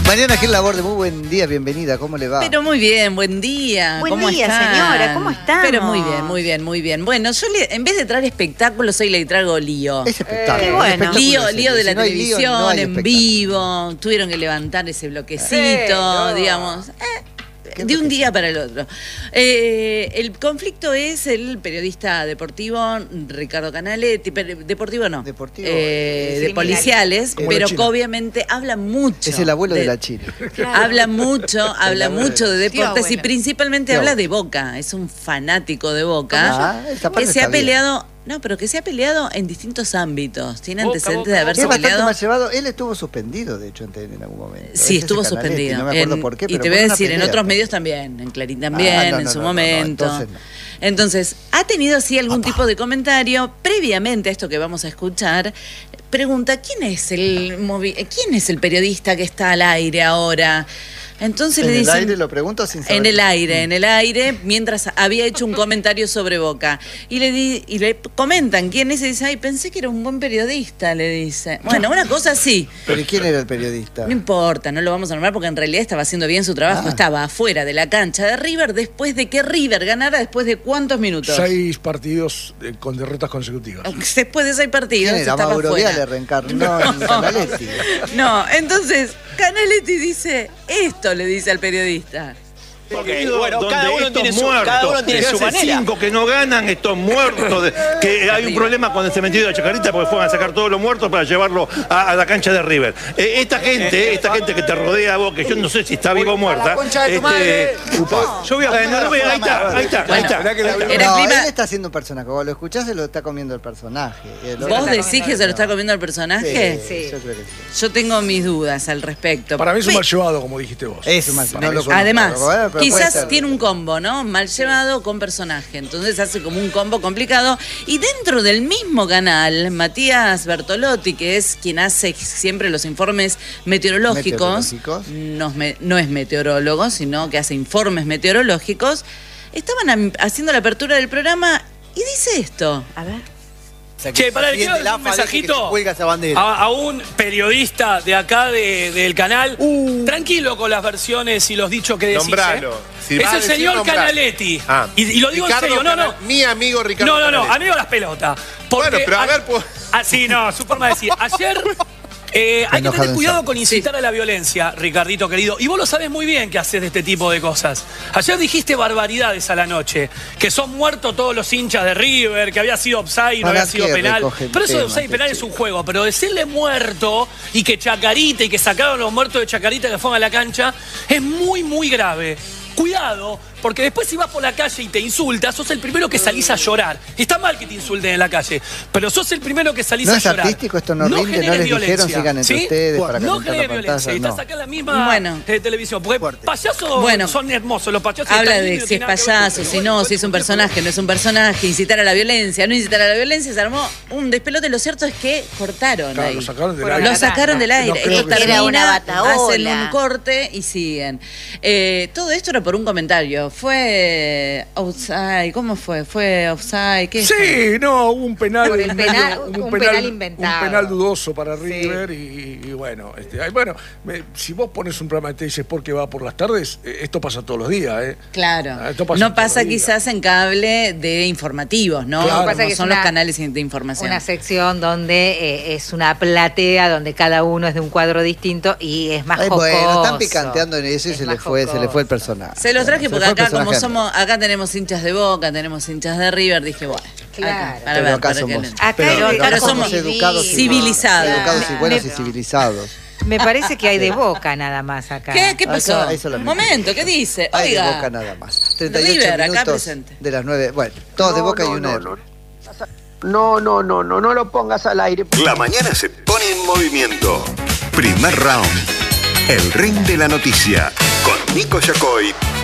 Mariana Gil Laborde, muy buen día, bienvenida, ¿cómo le va? Pero muy bien, buen día. Buen día, señora, ¿cómo estamos? Pero muy bien, muy bien, muy bien. Bueno, yo en vez de traer espectáculos, hoy le traigo lío. Es espectáculo. Qué bueno. Lío de la Si no hay lío, televisión, no hay en espectáculo. vivo. Tuvieron que levantar ese bloquecito, digamos. De un día para el otro. El conflicto es el periodista deportivo Ricardo Canaletti, deportivo no, Deportivo, de policiales, como pero los que chinos. obviamente habla mucho. Es el abuelo de la China. Habla mucho de deportes y principalmente Tío habla abuelo. de Boca. Es un fanático de Boca Esa parte que se ha está bien. peleado. No, pero que se ha peleado en distintos ámbitos. Tiene Boca, antecedentes Boca, de Es haberse bastante peleado. más llevado. Él estuvo suspendido, de hecho, en algún momento. Sí, Ese estuvo Canaletti, suspendido. No me acuerdo por qué, y pero te voy por a una decir, en pelea. otros medios también, en Clarín también, no, en no, su no, no, momento. entonces no. Entonces, ha tenido así algún tipo de comentario previamente a esto que vamos a escuchar. Pregunta, ¿quién es el periodista que está al aire ahora? Entonces En le el dicen, aire lo pregunto sin saber. en el aire, mientras había hecho un comentario sobre Boca. Y le comentan quién es, y dice, ay, pensé que era un buen periodista, le dice. Bueno, una cosa así. ¿Pero y quién era el periodista? No importa, no lo vamos a nombrar porque en realidad estaba haciendo bien su trabajo. Estaba afuera de la cancha de River después de que River ganara después de ¿cuántos minutos? 6 partidos con derrotas consecutivas. Después de 6 partidos ¿Quién era? estaba Mauro afuera. Viale reencarnó en Canaletti. No, entonces Canaletti dice esto, le dice al periodista. Porque, bueno, donde cada uno estos tiene muertos, que su hace manera. 5 que no ganan, estos muertos, que hay un problema con el cementerio de Chacarita porque fueron a sacar todos los muertos para llevarlo a la cancha de River. Esta gente que te rodea a vos, que yo no sé si está viva o muerta. Yo voy a ahí está. Era No, clima- él está haciendo un personaje. Cuando lo escuchás, se lo está comiendo el personaje. ¿Vos decís que se lo está comiendo el personaje? Sí, yo creo que sí. Yo tengo mis dudas al respecto. Para mí es un Pe- mal llevado, como dijiste vos. Es un mal Para no mí lo es un- conozco, Además, pero bueno, pero puede quizás ser. tiene un combo, ¿no? Mal llevado con personaje. Entonces hace como un combo complicado. Y dentro del mismo canal, Matías Bertolotti, que es quien hace siempre los informes meteorológicos, no es meteorólogo, sino que hace informes meteorológicos, estaban haciendo la apertura del programa y dice esto. A ver. Che, pará, le quiero dar un mensajito a un periodista de acá del canal. Tranquilo con las versiones y los dichos que decís. Nombralo. Si Es vas a el decir, señor nombralo. Canaletti. Ah. Y lo digo Ricardo en serio, no. Mi amigo Ricardo Canaletti. Amigo de las pelotas. Porque Bueno, pero a ver, pues. sí, no, su forma de decir. Ayer hay que enojado tener en cuidado serio. con incitar a la violencia, Ricardito querido. Y vos lo sabés muy bien que haces de este tipo de cosas. Ayer dijiste barbaridades a la noche. Que son muertos todos los hinchas de River, que había sido offside y no ¿Para había sido qué penal. recogen Pero eso de temas, offside y penal che? es un juego. Pero decirle muerto y que Chacarita y que sacaron los muertos de Chacarita que fueron a la cancha es muy, muy grave. Cuidado, porque después si vas por la calle y te insultas, sos el primero que salís a llorar. Está mal que te insulten en la calle, pero sos el primero que salís ¿No a es llorar. artístico? ¿Esto no rinde? ¿No generes les dijeron violencia, sigan entre ¿sí? ustedes para No calentar generes la violencia. pantalla? Y No. estás acá en la misma Bueno. televisión. Porque payasos Bueno. son hermosos. Los payasos Habla están de lindos, si es no tienen nada payaso, que ver si con no, eso. si es un personaje, no es un personaje, incitar a la violencia, no incitar a la violencia, se armó un despelote. Lo cierto es que cortaron Claro, ahí. lo sacaron del Fueron aire. Lo sacaron del aire. No creo Esto que sea. termina, Era una bataola. hacen un corte y siguen. Todo esto era por un comentario. Fue outside, ¿cómo fue? ¿Fue offside? ¿Qué fue? Sí, no, hubo un penal. Por el penal, un penal inventado. Un penal dudoso para River y bueno, si vos pones un programa de Teis Sport que va por las tardes, esto pasa todos los días, ¿eh? Claro. Esto pasa No todos pasa los días. quizás en cable de informativos, ¿no? Claro. Como Pasa que es son los una- canales de información. Una sección donde es una platea donde cada uno es de un cuadro distinto y es más Ay, jocoso. bueno, están picanteando en eso y Es se le más fue el jocoso. personaje. Se los traje Se porque fue el acá, como personaje. acá tenemos hinchas de Boca, tenemos hinchas de River, dije, bueno, Claro. acá, para Pero ver, acá para que somos, no- Acá pero hay- acá acá somos somos educados y civilizados. educados y buenos Me- y civilizados. Me parece que hay de Boca nada más acá. ¿Qué pasó? Acá hay solamente- Momento, ¿qué dice? Hay de Oiga. Boca nada más. 38 River, acá minutos presente. de las 9. Bueno, todos de Boca y una de River. No lo pongas al aire. La mañana se pone en movimiento. Primer round. El ring de la noticia. Con Nico Yacoy